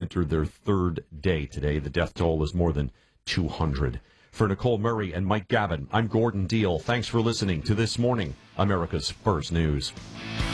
entered their third day today. The death toll is more than 200. For Nicole Murray and Mike Gavin, I'm Gordon Deal. Thanks for listening to This Morning, America's First News.